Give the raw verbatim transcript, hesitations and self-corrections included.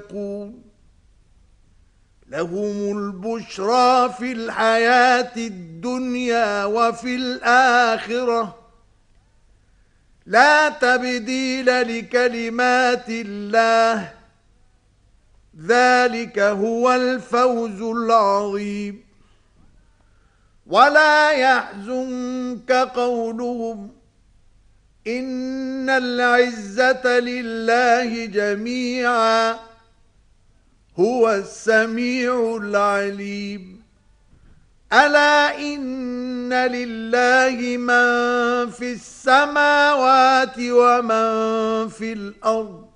يتقون لهم البشرى في الحياة الدنيا وفي الآخرة لا تبديل لكلمات الله ذلك هو الفوز العظيم ولا يحزنك قولهم إن العزة لله جميعا هو السميع العليم ألا إن لله من في السماوات ومن في الأرض